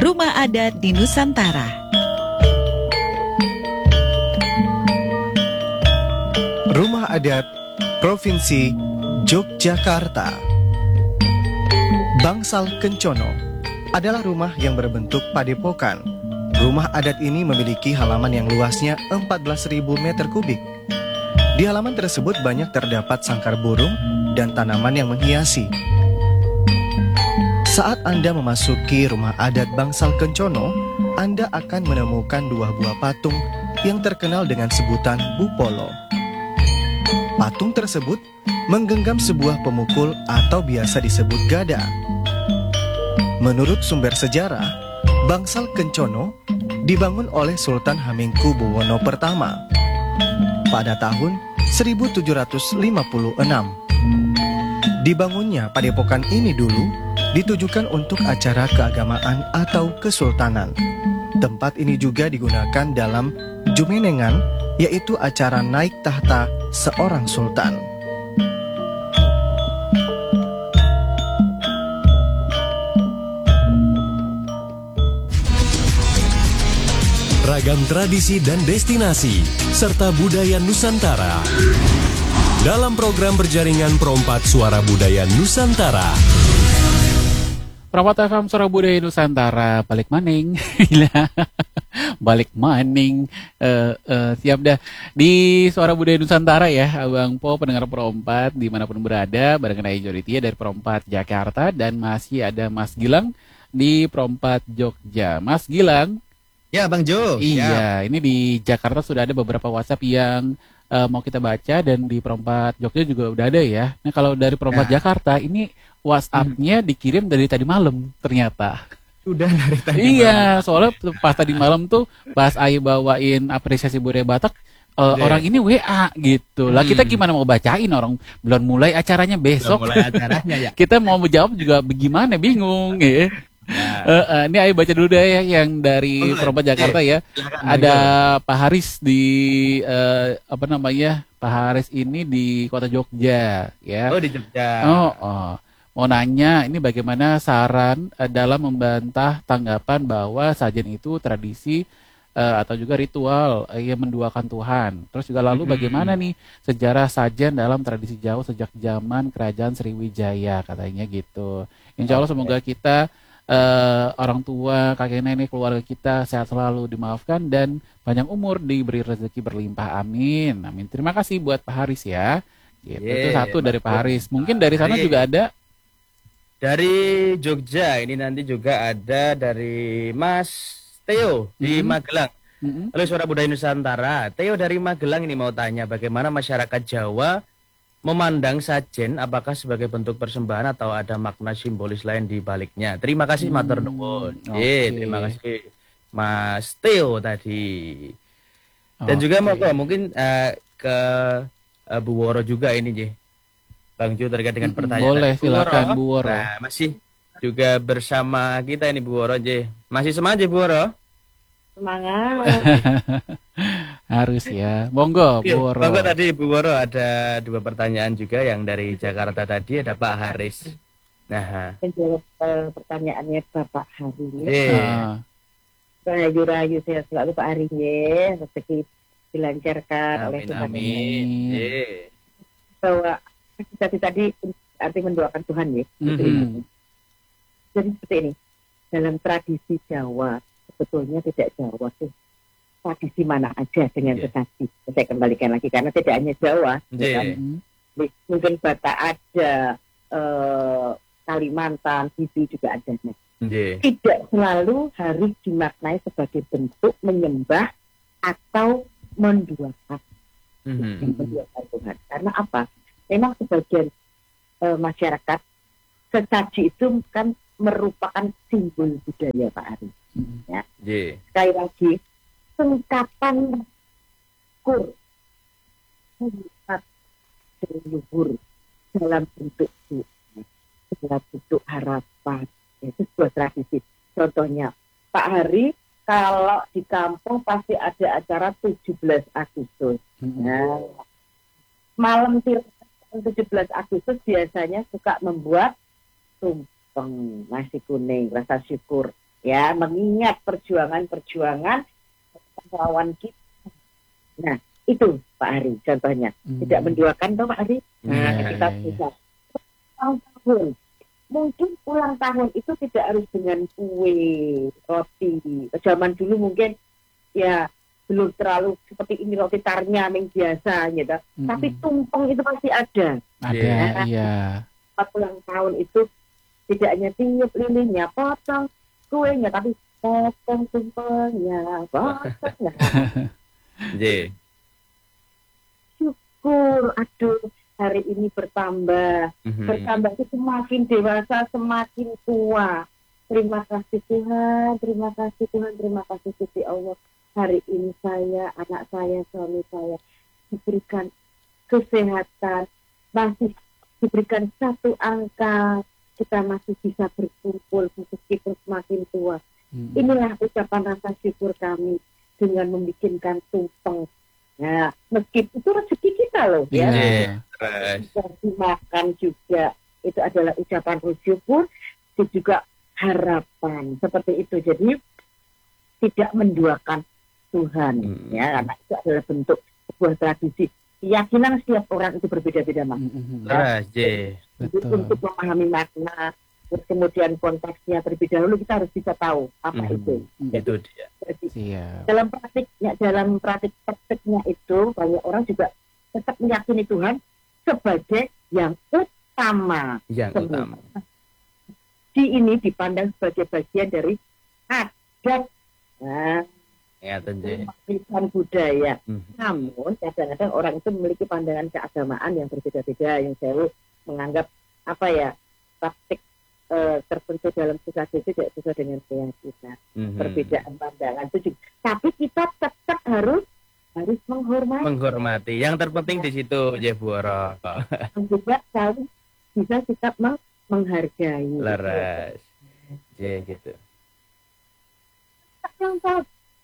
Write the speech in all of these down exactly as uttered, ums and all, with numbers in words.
Rumah Adat di Nusantara. Rumah Adat Provinsi Yogyakarta. Bangsal Kencono adalah rumah yang berbentuk padepokan. Rumah adat ini memiliki halaman yang luasnya empat belas ribu meter kubik. Di halaman tersebut banyak terdapat sangkar burung dan tanaman yang menghiasi. Saat Anda memasuki rumah adat Bangsal Kencono, Anda akan menemukan dua buah patung yang terkenal dengan sebutan Bupolo. Patung tersebut menggenggam sebuah pemukul atau biasa disebut gada. Menurut sumber sejarah, Bangsal Kencono dibangun oleh Sultan Hamengkubuwono pertama pada tahun seribu tujuh ratus lima puluh enam. Dibangunnya padepokan ini dulu ditujukan untuk acara keagamaan atau kesultanan. Tempat ini juga digunakan dalam jumenengan, yaitu acara naik tahta seorang sultan. Ragam tradisi dan destinasi, serta budaya Nusantara. Dalam program berjaringan Perompat Suara Budaya Nusantara. Perompat F M Suara Budaya Nusantara, balik maning. Balik maning. Uh, uh, siap dah. Di Suara Budaya Nusantara ya, Abang Po, pendengar Perompat, dimanapun berada, barengan Ayu Joditia dari Perompat Jakarta, dan masih ada Mas Gilang di Perompat Jogja. Mas Gilang. Ya, Bang Jo. Iya, ya. Ini di Jakarta sudah ada beberapa WhatsApp yang uh, mau kita baca, dan di Perompat Jogja juga udah ada ya. Nah, kalau dari Perompat ya. Jakarta, ini WhatsApp-nya hmm. dikirim dari tadi malam ternyata. Sudah dari tadi Iya, malam. soalnya pas tadi malam tuh pas Ayu bawain apresiasi budaya Batak, uh, orang ini W A gitu. Lah kita gimana mau bacain, orang belum mulai acaranya besok. Belum mulai acaranya ya. Kita mau menjawab juga bagaimana, bingung ya. Nah. Uh, uh, ini Ayu baca dulu deh ya yang dari oh, Perompat Jakarta ya. Silakan, ada Pak Haris di uh, apa namanya? Pak Haris ini di Kota Jogja ya. Oh, di Jogja. Oh, oh. Mau nanya ini bagaimana saran uh, dalam membantah tanggapan bahwa sajen itu tradisi uh, atau juga ritual uh, yang menduakan Tuhan. Terus juga lalu hmm. bagaimana nih sejarah sajen dalam tradisi Jawa sejak zaman Kerajaan Sriwijaya katanya gitu. Insya Allah okay. semoga kita Uh, orang tua, kakek nenek, keluarga kita sehat selalu, dimaafkan, dan panjang umur, diberi rezeki berlimpah. Amin. Amin. Terima kasih buat Pak Haris ya. Gitu. Yeah, itu satu dari Pak Haris. Mungkin dari sana juga ada. Dari Jogja ini nanti juga ada dari Mas Theo di mm-hmm. Magelang. Mm-hmm. Halo Suara Budaya Nusantara. Theo dari Magelang ini mau tanya bagaimana masyarakat Jawa memandang sajen, apakah sebagai bentuk persembahan atau ada makna simbolis lain di baliknya. Terima kasih hmm, matur nuwun. Okay. Terima kasih Mas Theo tadi. Dan okay. juga mau mungkin uh, ke uh, Bu Woro juga ini, J. Bang Jo terkait dengan hmm, pertanyaan. Boleh, silakan Bu Woro. Nah, masih juga bersama kita ini Bu Woro, J. Masih semangat Bu Woro? Semangat. Harus ya. Monggo Bu Woro. Monggo tadi Bu Woro ada dua pertanyaan juga yang dari Jakarta tadi, ada Pak Haris. Nah, menjawab uh, pertanyaannya Bapak Haris. Yeah. Rayu-rayu sehat selalu Pak Haris ya, rezeki dilancarkan amin, oleh Tuhan. Amin. Yeah. Bahwa tadi tadi arti mendoakan Tuhan ya. Mm-hmm. Jadi seperti ini. Dalam tradisi Jawa sebetulnya tidak Jawa sih. Tradisi mana aja dengan yeah. tetapi saya kembalikan lagi karena tidak hanya Jawa, yeah. kan? Mungkin Batak ada, eh, Kalimantan, Bibi juga ada. Yeah. Tidak selalu harus dimaknai sebagai bentuk menyembah atau menduakan, mm-hmm. menduakan Tuhan. Karena apa? Memang sebagian eh, masyarakat sesaji itu kan merupakan simbol budaya Pak Ari. Mm-hmm. Ya. Yeah. Sekali lagi. Sengkapan kur melihat leluhur dalam bentuk doa, dalam bentuk harapan, itu sebuah tradisi. Contohnya Pak Hari kalau di kampung pasti ada acara tujuh belas Agustus. Hmm. Nah, malam tujuh belas Agustus biasanya suka membuat tumpeng nasi kuning rasa syukur ya, mengingat perjuangan-perjuangan pahlawan kita. Nah, itu Pak Ari contohnya. Hmm. Tidak menduakan toh Pak Ari. Nah, yeah, kita yeah, bisa ulang tahun. Mungkin ulang tahun itu tidak harus dengan kue, roti. Zaman dulu mungkin ya belum terlalu seperti ini roti tarnya yang biasa gitu. Hmm. Tapi tumpeng itu pasti ada. Ada, nah, iya. Pas ulang tahun itu tidak hanya tiup lilinnya, potong kuenya, tapi potong tumpengnya, potong. J. Syukur, aduh, hari ini bertambah, mm-hmm. bertambah itu semakin dewasa, semakin tua. Terima kasih Tuhan, terima kasih Tuhan, terima kasih Gusti Allah. Hari ini saya, anak saya, suami saya diberikan kesehatan, masih diberikan satu angka, kita masih bisa berkumpul meskipun semakin tua. Hmm. Inilah ucapan rasa syukur kami dengan membikinkan tumpeng. Nah, meskipun itu rezeki kita loh, ya. Yeah. Bisa dimakan juga. Itu adalah ucapan syukur, itu juga harapan seperti itu. Jadi tidak menduakan Tuhan, hmm. ya, karena itu adalah bentuk sebuah tradisi. Keyakinan setiap orang itu berbeda-beda, Mas. Hmm. Ya. Jadi untuk memahami makna, terus kemudian konteksnya terlebih dahulu kita harus bisa tahu apa hmm. itu. Jadi, itu dia. Jadi, dalam praktiknya, dalam praktik praktiknya itu banyak orang juga tetap meyakini Tuhan sebagai yang utama. Yang semua. utama. Di ini dipandang sebagai bagian dari adat. Nah, ya, warisan budaya. Hmm. Namun kadang-kadang orang itu memiliki pandangan keagamaan yang berbeda-beda, yang jauh menganggap apa ya praktik e, tertentu dalam sesuatu itu tidak sesuai dengan keyakinan. Hmm. Perbedaan pandangan itu juga. Tapi kita tetap harus harus menghormati. Menghormati. Yang terpenting di situ, Jeboro. Dan juga selalu bisa kita meng- menghargai. Laras. Ya gitu. Yang tahu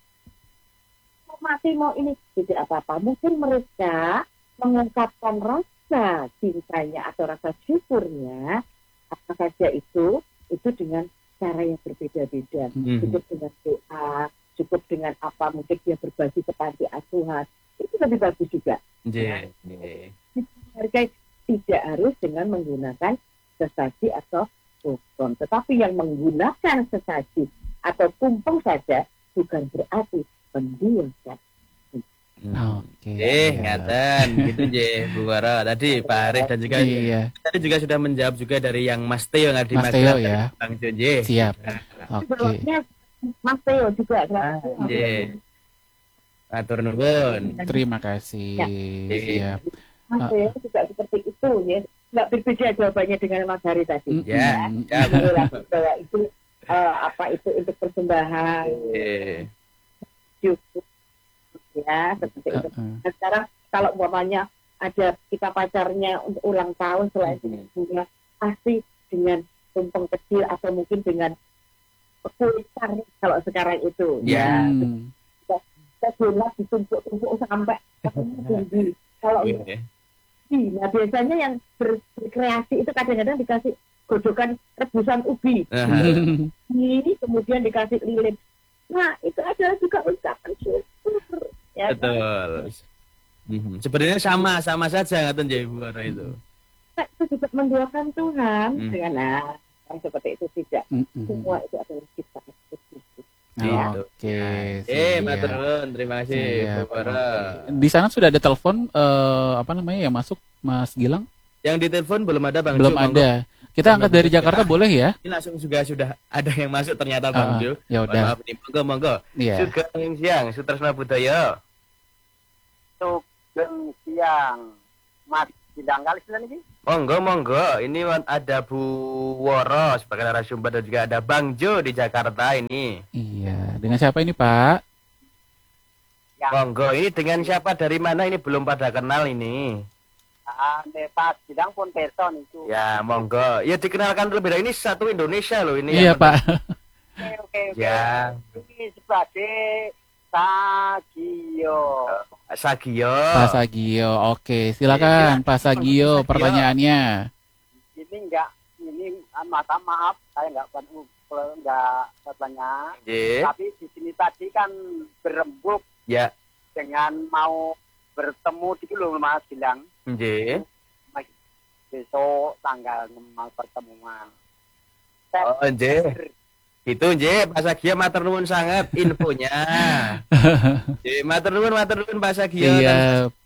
mati mau ini tidak apa-apa. Mungkin mereka mengungkapkan rasa cintanya atau rasa syukurnya apa saja itu itu dengan cara yang berbeda-beda. Mm-hmm. Cukup dengan doa, cukup dengan apa mungkin dia berbagi ke panti asuhan. Itu lebih bagus juga. Yeah. Yeah. Hargai tidak harus dengan menggunakan sesaji atau tumpeng. Tetapi yang menggunakan sesaji atau tumpeng saja bukan berarti penduakan. Hmm. Oke. Okay. Eh, ngaten gitu je, Bu Wara. Tadi Pak Arif dan juga iya. tadi juga sudah menjawab juga dari yang Mas Teo yang ada di Mas Teo ya. Bang Jonje. Siap. Oke. Okay. Mas Teo juga. Nggih. Atur nuwun. Terima kasih. Ya. Siap. Mas Teo juga seperti itu ya. Enggak berbeda jawabannya dengan Mas Hari tadi. Ya. Ya. Bahwa itu uh, apa itu untuk persembahan. Yeah. Cukup ya seperti itu. Uh-uh. Nah, sekarang kalau umpamanya ada kita pacarnya untuk ulang tahun selain uh-huh. bunga pasti dengan tumpeng kecil atau mungkin dengan besar kalau sekarang itu yeah. ya kita bola ditumpuk-tumpuk sampai tinggi kalau yeah. Nah biasanya yang ber- berkreasi itu kadang-kadang dikasih godokan rebusan ubi uh-huh. ini kemudian dikasih lilin. Nah, itu adalah juga ucapan syukur. Ya, betul. Kan? Sebenarnya sama-sama saja ngaten ya Ibu Wara itu. Nah, itu juga mendoakan Tuhan hmm. dengan nah, yang seperti itu tidak. Mm-hmm. Semua itu adalah ciptaan Tuhan. Ya. Oke. Eh, maturun. Terima kasih Bu Wara. Di sana sudah ada telepon uh, apa namanya yang masuk Mas Gilang? Yang ditelepon belum ada Bang Belum Ju, ada. Monggo. Kita angkat dari Jakarta ya. Boleh ya? Ini langsung juga sudah ada yang masuk ternyata Bang uh, Jo. Ya udah. Maaf nih, monggo monggo. Yeah. Sugeng siang, Sutresna Budaya. Sugeng siang. Mas Bidang kali sudah nih. Monggo monggo. Ini ada Bu Woro sebagai narasumber dan juga ada Bang Jo di Jakarta ini. Iya. Dengan siapa ini Pak? Ya. Monggo. Ini dengan siapa dari mana ini belum pada kenal ini. Ah, Pak Bidang pun person itu. Ya, monggo. Ya dikenalkan terlebih dahulu ini satu Indonesia loh ini. Iya, Pak. Oke, oke, oke. Ya. Ini sebagai Sagio. Sagio. Pak Sagio. Oke, silakan ya, Pak Sagio pertanyaannya. Ini enggak ini mata maaf saya enggak enggak banyak. Nggih. Tapi di sini tadi kan berembuk Ya. dengan mau bertemu di loh Mas bilang. Nggih. Besok tanggal enam mau pertemuan. Saya Oh, nggih. Gitu nggih, Pak Sagio matur nuwun sangat infonya. Nggih, matur nuwun matur nuwun Pak Sagio. Iya.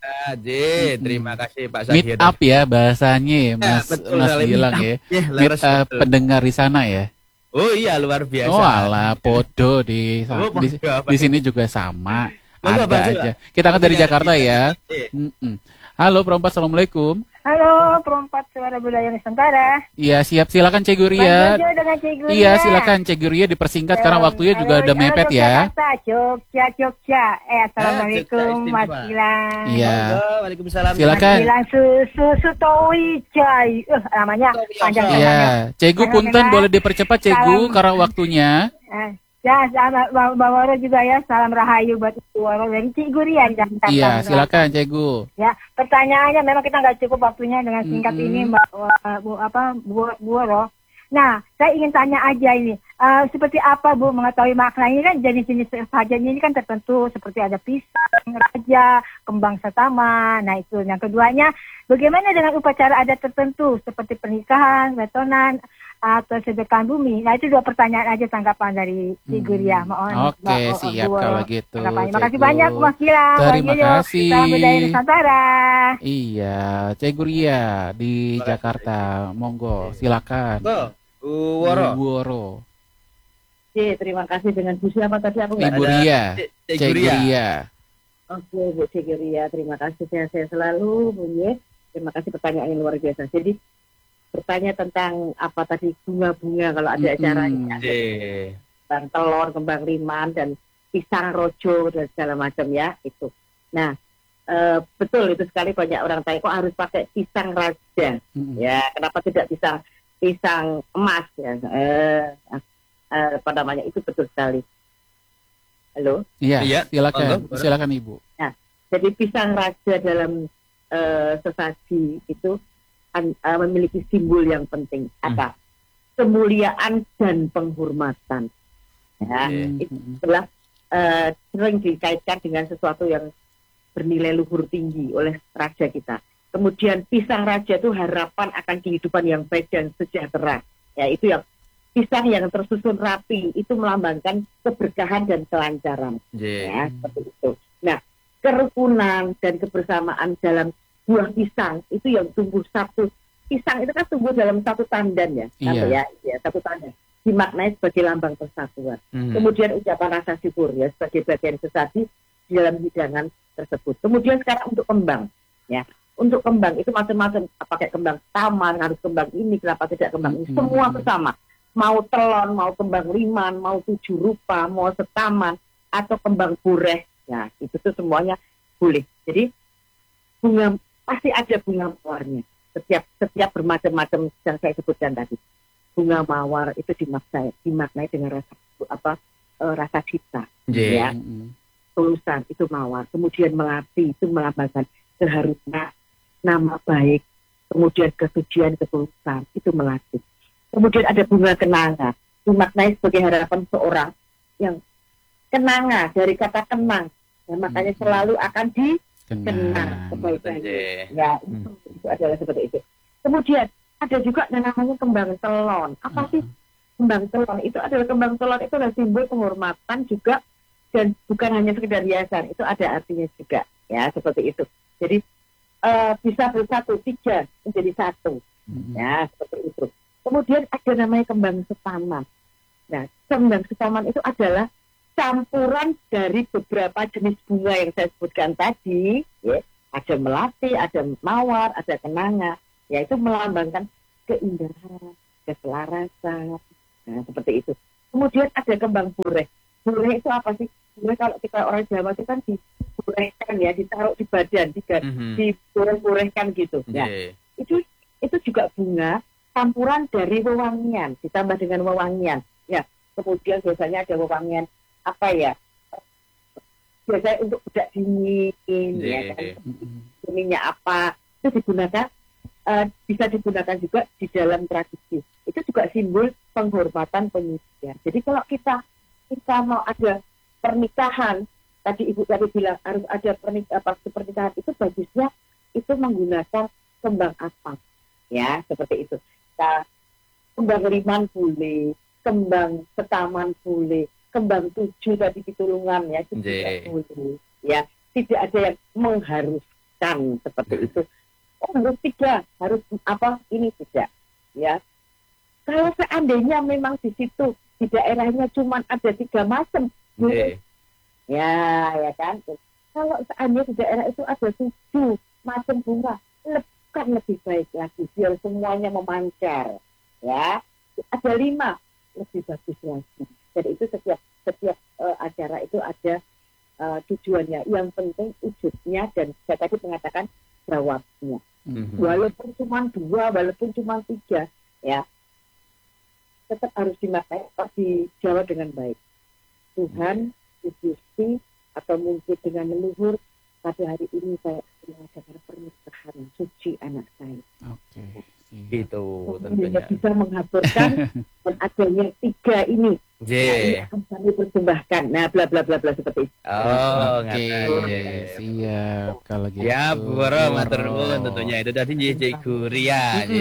Nggih, terima kasih Pak Meet Sagio. up ya bahasanya ya, Ya, Mas betul Mas sekali. Gilang Meet ya. up. Ya, Meet leres, up betul. pendengar di sana ya. Oh iya, luar biasa. Oh alah, podo di Oh, di, podo apa di nih? sini juga sama. Monggo, Ada Bang, aja. Sila. Kita kan dari Iya, Jakarta iya. ya. Iya. Mm-mm. Halo Perompak, Assalamualaikum. Halo, perempat suara budaya Nusantara. Iya, siap, silakan Cik Guria. Bang Jojo dengan Cik Guria. Iya, silakan Cik Guria dipersingkat karena waktunya juga Halo, udah halo, mepet ya. Yogyakarta, Jogja, Jogja. Eh, assalamualaikum Jogja Mas istimewa. Gilang. Iya. Monggo, Waalaikumsalam. Silakan. Mas Gilang susu Sutowi Jai. Eh, namanya Sutowi panjang Jai. Iya, namanya. Cegu Halo, punten Kak. boleh dipercepat Cegu Salam. karena waktunya. Eh, ya, sama Bang Bang Waro juga ya. Salam rahayu buat Ibu Waro dari Cik Guria. Jakarta. Iya, silakan Cegu. Ya, pertanyaannya memang kita nggak cukup waktunya dengan singkat Mm-mm. ini Mbak uh, Bu apa Bu, Bu Woro. Nah, saya ingin tanya aja ini, uh, seperti apa Bu mengetahui makna ini kan jenis-jenis sajian ini kan tertentu seperti ada pisang, raja, kembang setama. Nah itu yang keduanya, bagaimana dengan upacara adat tertentu seperti pernikahan, betonan atau sedekah bumi? Nah itu dua pertanyaan aja tanggapan dari Cik Guria. Mohon Oke, Mbak, siap Bu Woro kalau gitu. tanggapannya. Makasih Cegu. banyak Mas Gilang. Terima Bang Jojo. kasih. Salam budaya Nusantara. Iya, Cegu Ria di Terima kasih. Jakarta. Monggo, silakan. Monggo, Bu Woro. Ibu Woro. Oke, terima kasih dengan Bu siapa tadi aku nggak Ibu ada Ria. Cik- Cik Cegu Guria. Ria. Oke, Bu Cigeria, terima kasih sehat-sehat selalu, Bu Ye. Terima kasih pertanyaan yang luar biasa. Jadi bertanya tentang apa tadi bunga-bunga kalau ada Mm-mm. acaranya, Nggih. kembang telur, kembang liman dan pisang rojo dan segala macam ya itu. Nah, eh, betul itu sekali banyak orang tanya kok harus pakai pisang raja. Mm-mm. Ya, kenapa tidak pisang pisang emas ya? Eh, eh, apa namanya itu betul sekali. Halo. Iya, Iya, silakan. monggo, Woro. Silakan Ibu. Jadi pisang raja dalam eh, sesaji itu an- eh, memiliki simbol yang penting. Apa? Kemuliaan dan penghormatan. Ya, Oke. itu adalah eh, sering dikaitkan dengan sesuatu yang bernilai luhur tinggi oleh raja kita. Kemudian pisang raja itu harapan akan kehidupan yang baik dan sejahtera. Ya, itu yang pisang yang tersusun rapi itu melambangkan keberkahan dan kelancaran. Nggih. Ya, seperti itu. Nah, kerukunan dan kebersamaan dalam buah pisang itu yang tumbuh satu. Pisang itu kan tumbuh dalam satu tandan ya, Iya. Apa ya, ya satu tandan. Dimaknai sebagai lambang persatuan. Mhm. Kemudian ucapan rasa syukur ya sebagai bagian sesaji di dalam hidangan tersebut. Kemudian sekarang untuk kembang, ya. Untuk kembang itu macam-macam. Pakai kembang taman, harus kembang ini, kenapa tidak kembang ini? Mhm. Semua bersama. Mau telon, mau kembang liman, mau tujuh rupa, mau setaman, atau kembang bureh. Ya, itu tuh semuanya boleh. Jadi bunga pasti ada bunga mawarnya. Setiap setiap bermacam-macam yang saya sebutkan tadi. Bunga mawar itu dimaknai dimaknai dengan rasa apa eh, rasa cinta, Nggih. ya. Mm-mm. Tulusan itu mawar. Kemudian melati itu melambangkan keharusan, nama baik. Kemudian kesucian, ketulusan itu melati. Kemudian ada bunga kenanga, dimaknai sebagai harapan seorang yang kenanga dari kata kenang. Ya, makanya Mhm. selalu akan dikenang Kenang. kebaikan. Nggih. Ya, itu, itu adalah seperti itu. Kemudian ada juga yang namanya kembang telon. Apa sih kembang telon? Itu adalah kembang telon itu adalah simbol penghormatan juga dan bukan hanya sekedar hiasan. Itu ada artinya juga, ya seperti itu. Jadi eh, bisa bersatu tiga menjadi satu, Mm-mm. ya seperti itu. Kemudian ada namanya kembang setaman. Nah, kembang setaman itu adalah campuran dari beberapa jenis bunga yang saya sebutkan tadi, ya. Ada melati, ada mawar, ada kenanga, yaitu melambangkan keindahan, keselarasan, nah, seperti itu. Kemudian ada kembang bureh. Bureh itu apa sih? Bureh kalau kita orang Jawa itu kan diburehkan ya, ditaruh di badan, diga- Mhm. dibureh-burehkan gitu. Ya, Nggih. itu itu juga bunga campuran dari wewangian ditambah dengan wewangian. Ya, kemudian biasanya ada wewangian apa ya? Biasanya untuk bedak dingin, ya kan? Nggih. Mm-mm. Minyak apa itu digunakan uh, bisa digunakan juga di dalam tradisi. Itu juga simbol penghormatan penyucian. Jadi kalau kita kita mau ada pernikahan, tadi Ibu tadi bilang harus ada pernikahan, pernikahan itu bagusnya itu menggunakan kembang asap, ya seperti itu. Nah, kembang riman boleh, kembang setaman boleh, kembang tujuh tadi pitulungan ya itu tidak boleh, ya tidak ada yang mengharuskan seperti itu. Oh harus tiga, harus apa ini tidak, ya. Kalau seandainya memang di situ di daerahnya cuma ada tiga macam, boleh. Ya, ya kan. Kalau seandainya di daerah itu ada tujuh macam bunga, kan lebih baik lagi biar semuanya memancar. Ya, ada lima lebih bagus lagi. Jadi itu setiap setiap uh, acara itu ada uh, tujuannya. Yang penting wujudnya dan saya tadi mengatakan jawabnya. Mm-hmm. Walaupun cuma dua, walaupun cuma tiga, ya tetap harus dimaknai, dijawab dengan baik. Tuhan, Gusti, atau mungkin dengan leluhur, pada hari ini saya mengadakan pernikahan suci anak saya. Oke. Okay. Gitu tentunya. Bisa menghaturkan dan adanya tiga ini. J. Nah, ini akan kami persembahkan. Nah, bla bla bla bla seperti itu. Oh, oke. Okay. Siap kalau gitu. Ya, Bu Woro, matur nuwun tentunya itu tadi J J Guria, J.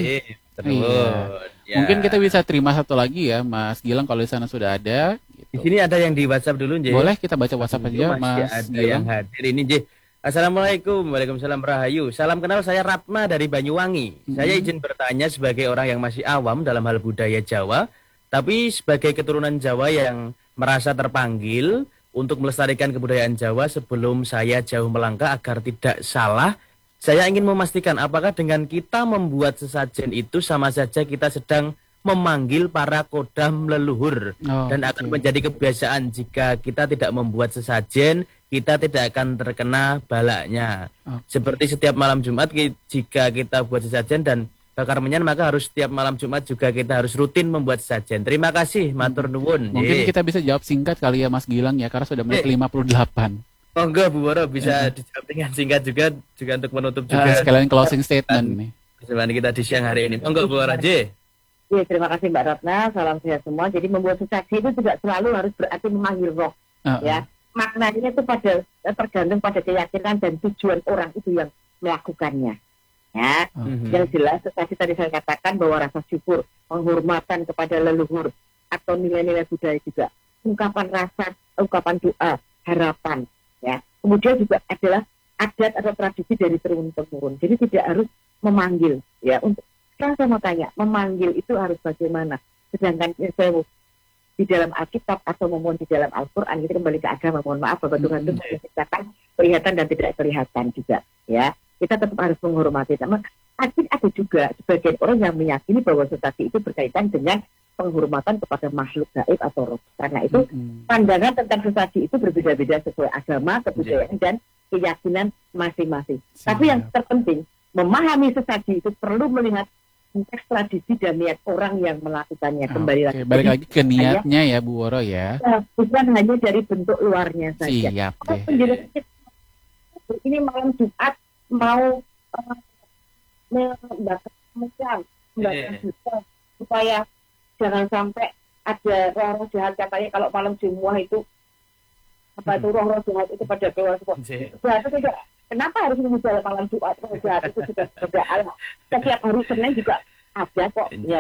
Terus. Ya. Mungkin kita bisa terima satu lagi ya, Mas Gilang kalau di sana sudah ada. Gitu. Di sini ada yang di WhatsApp dulu, J. Boleh kita baca WhatsApp aja, Mas ada Gilang. Yang hadir ini, J. Assalamualaikum, waalaikumsalam Rahayu. Salam kenal, saya Ratna dari Banyuwangi. Mm-hmm. Saya izin bertanya sebagai orang yang masih awam dalam hal budaya Jawa, tapi sebagai keturunan Jawa yang merasa terpanggil untuk melestarikan kebudayaan Jawa sebelum saya jauh melangkah agar tidak salah. Saya ingin memastikan apakah dengan kita membuat sesajen itu sama saja kita sedang memanggil para kodam leluhur. Oh, dan akan okay. menjadi kebiasaan jika kita tidak membuat sesajen, kita tidak akan terkena balaknya. Oh. Seperti setiap malam Jumat jika kita buat sesajen dan bakar menyan, maka harus setiap malam Jumat juga kita harus rutin membuat sesajen. Terima kasih, matur nuwun. Mungkin Ye. kita bisa jawab singkat kali ya Mas Gilang ya, karena sudah menit lima puluh delapan. Oh enggak Bu Woro, bisa dijawab dengan singkat juga juga untuk menutup juga. Uh, sekalian closing statement nih. Persembahan kita di siang hari ini. Oh enggak Bu Woro, J. Ya, terima kasih Mbak Ratna, salam sehat semua. Jadi membuat sesaji itu tidak selalu harus berarti memanggil roh, uh-uh. ya. Maknanya itu pada tergantung pada keyakinan dan tujuan orang itu yang melakukannya. Ya, uh-huh. Yang jelas sesaji tadi saya katakan bahwa rasa syukur, penghormatan kepada leluhur atau nilai-nilai budaya juga, ungkapan rasa, ungkapan doa, harapan. Ya, kemudian juga adalah adat atau tradisi dari turun temurun. Jadi tidak harus memanggil, ya. Untuk sekarang saya mau tanya, memanggil itu harus bagaimana? Sedangkan saya di dalam Alkitab atau mohon di dalam Al-Quran, kita kembali ke agama, mohon maaf bahwa Tuhan itu menciptakan kelihatan dan tidak kelihatan juga, ya. Kita tetap harus menghormati. Namun, ada juga sebagian orang yang meyakini bahwa sesaji itu berkaitan dengan penghormatan kepada makhluk gaib atau roh. Karena itu mm-hmm. pandangan tentang sesaji itu berbeda-beda sesuai agama, kebudayaan yeah. dan keyakinan masing-masing. Siap. Tapi yang terpenting, memahami sesaji itu perlu melihat konteks tradisi dan niat orang yang melakukannya. Kembali okay. lagi. Balik lagi ke niatnya ya Bu Woro ya. Bukan hanya dari bentuk luarnya saja. Siap deh. Ini malam Jumat mau uh, membakar menyan, membakar yeah. supaya jangan sampai ada roh-roh jahat. Katanya kalau malam Jumat itu apa itu roh-roh jahat itu pada keluar semua. Jahat itu tidak. Kenapa harus mengucapkan malam Jumat? Roh jahat itu sudah sudah alam. Setiap hari Senin juga ada kok. Ya.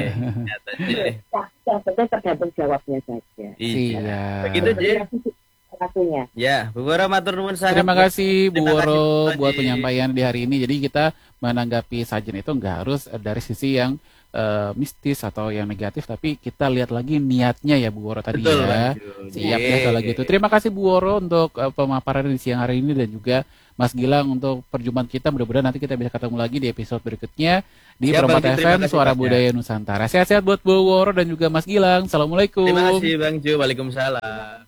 Yang penting tergantung jawabnya saja. Iya. Begitu aja. Satunya. Ya, Bu Woro matur nuwun sangat. Terima kasih Bu Woro buat penyampaian di hari ini. Jadi kita menanggapi sajen itu enggak harus dari sisi yang uh, mistis atau yang negatif, tapi kita lihat lagi niatnya ya Bu Woro tadi. Betul, ya. Lanjut. Siap ya kalau gitu. Terima kasih Bu Woro untuk uh, pemaparan di siang hari ini dan juga Mas Gilang untuk perjumpaan kita. Mudah-mudahan nanti kita bisa ketemu lagi di episode berikutnya di Perompat F M Suara Budaya Nusantara. Sehat-sehat buat Bu Woro dan juga Mas Gilang. Assalamualaikum. Terima kasih Bang Jo. Waalaikumsalam.